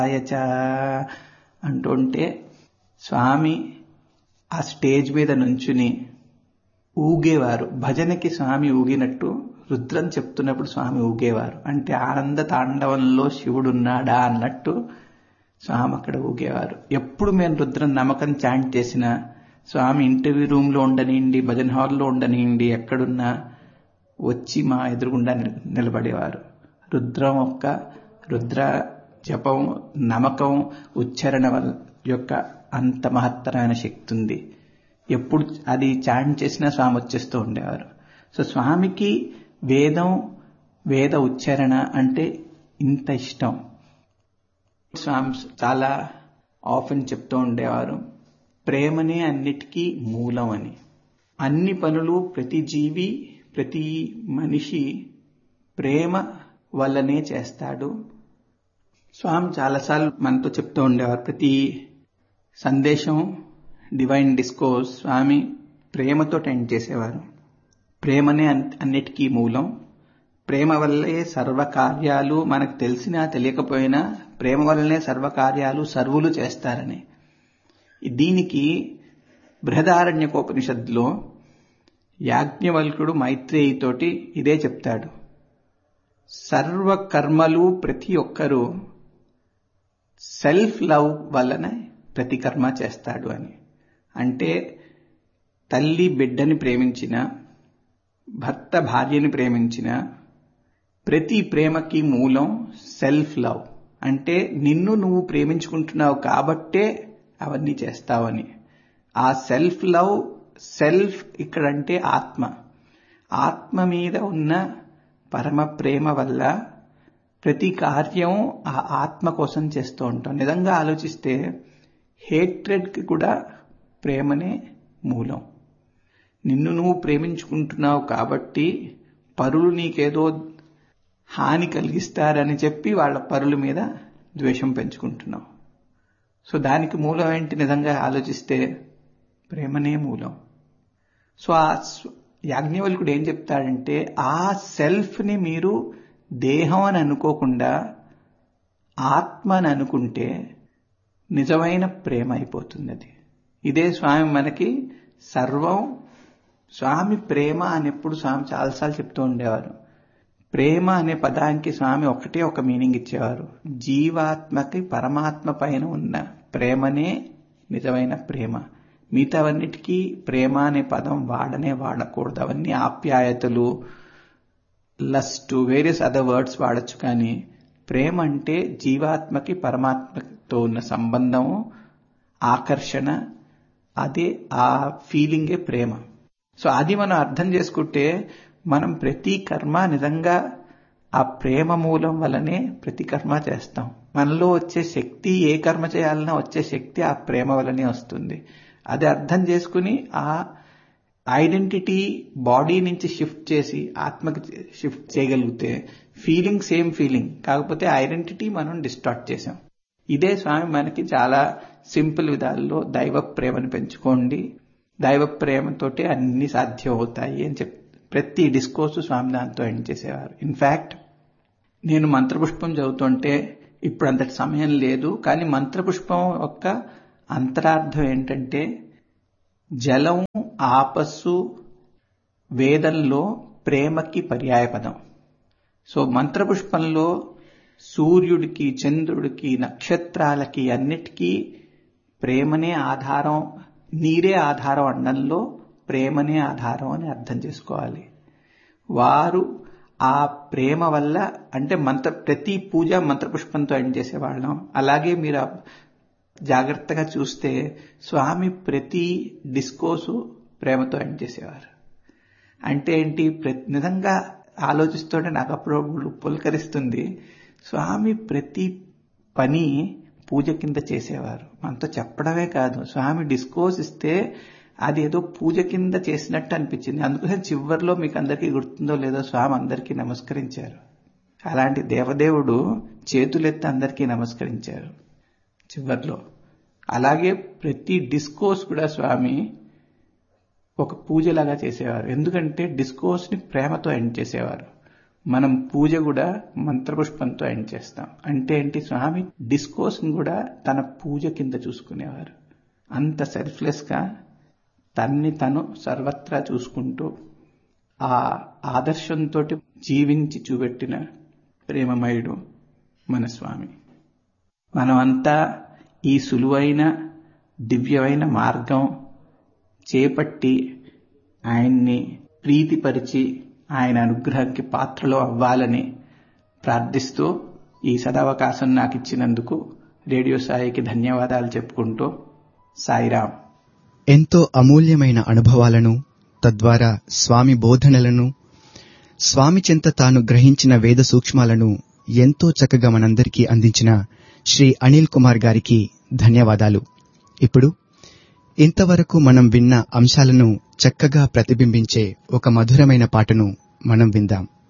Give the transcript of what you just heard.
ఆయచ అంటుంటే స్వామి ఆ స్టేజ్ మీద నుంచుని ఊగేవారు. భజనకి స్వామి ఊగినట్టు రుద్రం చెప్తున్నప్పుడు స్వామి ఊగేవారు. అంటే ఆనంద తాండవంలో శివుడున్నాడా అన్నట్టు స్వామి అక్కడ ఊగేవారు. ఎప్పుడు మేము రుద్రం నమ్మకం చాంట్ చేసినా స్వామి ఇంటర్వ్యూ రూమ్లో ఉండనివ్వండి, భజన హాల్లో ఉండనివ్వండి, ఎక్కడున్నా వచ్చి మా ఎదురుగుండా నిలబడేవారు. రుద్రం రుద్ర జపం నమ్మకం ఉచ్చారణ యొక్క అంత మహత్తరమైన శక్తి ఉంది. ఎప్పుడు అది చాంట్ చేసినా స్వామి వచ్చేస్తూ ఉండేవారు. సో స్వామికి వేద ఉచ్చారణ అంటే ఇంత ఇష్టం. స్వామి చాలా ఆఫెన్ చెప్తూ ఉండేవారు, ప్రేమనే అన్నిటికీ మూలం అని. అన్ని పనులు ప్రతి జీవి ప్రతి మనిషి ప్రేమ వల్లనే చేస్తాడు. స్వామి చాలాసార్లు మనతో చెప్తూ ఉండేవారు. ప్రతి సందేశం డివైన్ డిస్కోర్స్ స్వామి ప్రేమతో ఎండ్ చేసేవారు. ప్రేమనే అన్నిటికీ మూలం, ప్రేమ వల్లే సర్వకార్యాలు, మనకు తెలిసినా తెలియకపోయినా ప్రేమ వల్లనే సర్వకార్యాలు సర్వులు చేస్తారని. దీనికి బృహదారణ్యకోపనిషత్తులో యాజ్ఞవల్కుడు మైత్రేయితోటి ఇదే చెప్తాడు. సర్వకర్మలు ప్రతి ఒక్కరూ సెల్ఫ్ లవ్ వల్లనే ప్రతి కర్మ చేస్తాడు అని. అంటే తల్లి బిడ్డని ప్రేమించిన, భర్త భార్యని ప్రేమించిన ప్రతి ప్రేమకి మూలం సెల్ఫ్ లవ్. అంటే నిన్ను నువ్వు ప్రేమించుకుంటున్నావు కాబట్టే అవన్నీ చేస్తావని. ఆ సెల్ఫ్ లవ్, సెల్ఫ్ ఇక్కడంటే ఆత్మ మీద ఉన్న పరమ ప్రేమ వల్ల ప్రతి కార్యం ఆ ఆత్మ కోసం చేస్తూ ఉంటాం. నిజంగా ఆలోచిస్తే హేట్రెడ్కి కూడా ప్రేమనే మూలం. నిన్ను నువ్వు ప్రేమించుకుంటున్నావు కాబట్టి పరులు నీకేదో హాని కలిగిస్తారని చెప్పి వాళ్ళ పరుల మీద ద్వేషం పెంచుకుంటున్నావు. సో దానికి మూలం ఏంటి? నిజంగా ఆలోచిస్తే ప్రేమనే మూలం. సో ఆ యాజ్ఞవల్కుడు ఏం చెప్తాడంటే, ఆ సెల్ఫ్ని మీరు దేహం అని అనుకోకుండా ఆత్మ అని అనుకుంటే నిజమైన ప్రేమ అయిపోతుంది అది. ఇదే స్వామి మనకి సర్వం. స్వామి ప్రేమ అని ఎప్పుడు స్వామి చాలాసార్లు చెప్తూ ఉండేవారు. ప్రేమ అనే పదానికి స్వామి ఒక మీనింగ్ ఇచ్చేవారు. జీవాత్మకి పరమాత్మ పైన ఉన్న ప్రేమనే నిజమైన ప్రేమ. మిగతావన్నిటికీ ప్రేమ అనే పదం వాడకూడదు. అవన్నీ ఆప్యాయతలు, లస్ట్, వేరియస్ అదర్ వర్డ్స్ వాడచ్చు. కానీ ప్రేమ అంటే జీవాత్మకి పరమాత్మతో ఉన్న సంబంధము, ఆకర్షణ, అదే ఆ ఫీలింగే ప్రేమ. సో అది మనం అర్థం చేసుకుంటే మనం ప్రతి కర్మ నిజంగా ఆ ప్రేమ మూలం వల్లనే ప్రతి కర్మ చేస్తాం. మనలో వచ్చే శక్తి, ఏ కర్మ చేయాలన్నా వచ్చే శక్తి ఆ ప్రేమ వల్లనే వస్తుంది. అది అర్థం చేసుకుని ఆ ఐడెంటిటీ బాడీ నుంచి షిఫ్ట్ చేసి ఆత్మకి షిఫ్ట్ చేయగలిగితే ఫీలింగ్ సేమ్ ఫీలింగ్, కాకపోతే ఐడెంటిటీ మనం డిస్టార్ట్ చేసాం. ఇదే స్వామి మనకి చాలా సింపుల్ విధాల్లో దైవ ప్రేమను పెంచుకోండి, దైవ ప్రేమతోటే అన్ని సాధ్యం అవుతాయి అని చెప్పి ప్రతి డిస్కోర్సు స్వామి దాంతో ఎండ్ చేసేవారు. ఇన్ఫ్యాక్ట్ నేను మంత్రపుష్పం చదువుతుంటే ఇప్పుడు అంతటి సమయం లేదు, కానీ మంత్రపుష్పం యొక్క అంతరార్థం ఏంటంటే జలం, ఆపస్సు వేదంలో ప్రేమకి పర్యాయపదం. సో మంత్రపుష్పంలో సూర్యుడికి, చంద్రుడికి, నక్షత్రాలకి అన్నిటికీ ప్రేమనే ఆధారం, నీరే ఆధారం అనడంలో ప్రేమనే ఆధారం అని అర్థం చేసుకోవాలి. వారు ఆ ప్రేమ వల్ల, అంటే ప్రతి పూజ మంత్రపుష్పంతో ఎండ్ చేసేవాళ్ళం. అలాగే మీరు జాగ్రత్తగా చూస్తే స్వామి ప్రతి డిస్కోర్సు ప్రేమతో ఎండ్ చేసేవారు. అంటే ఏంటి? నిజంగా ఆలోచిస్తుంటే నాకు అప్పుడు పులకరిస్తుంది. స్వామి ప్రతి పని పూజ కింద చేసేవారు. మనతో చెప్పడమే కాదు, స్వామి డిస్కోర్స్ ఇస్తే అది ఏదో పూజ కింద చేసినట్టు అనిపించింది. అందుకోసం చివరిలో మీకు అందరికీ గుర్తుందో లేదో స్వామి అందరికీ నమస్కరించారు. అలాంటి దేవదేవుడు చేతులెత్తి అందరికీ నమస్కరించారు చివరిలో. అలాగే ప్రతి డిస్కోర్స్ కూడా స్వామి ఒక పూజలాగా చేసేవారు. ఎందుకంటే డిస్కోర్స్ని ప్రేమతో ఎండ్ చేసేవారు. మనం పూజ కూడా మంత్రపుష్పంతో ఎండ్ చేస్తాం. అంటే ఏంటి, స్వామి డిస్కోర్స్ని కూడా తన పూజ కింద చూసుకునేవారు. అంత సెల్ఫ్లెస్గా తన్ని తను సర్వత్రా చూసుకుంటూ ఆ ఆదర్శంతో జీవించి చూపెట్టిన ప్రేమమయుడు మన స్వామి. మనమంతా ఈ సులువైన దివ్యమైన మార్గం చేపట్టి ఆయన్ని ప్రీతిపరిచి ఆయన అనుగ్రహానికి పాత్రలో అవ్వాలని ప్రార్థిస్తూ ఈ సదవకాశం నాకు ఇచ్చినందుకు రేడియో సాయికి ధన్యవాదాలు చెప్పుకుంటూ సాయిరాం. ఎంతో అమూల్యమైన అనుభవాలను, తద్వారా స్వామి బోధనలను, స్వామి చెంత తాను గ్రహించిన వేద సూక్ష్మాలను ఎంతో చక్కగా మనందరికీ అందించిన శ్రీ అనిల్ కుమార్ గారికి ధన్యవాదాలు. ఇప్పుడు ఇంతవరకు మనం విన్న అంశాలను చక్కగా ప్రతిబింబించే ఒక మధురమైన పాటను మనం విందాం.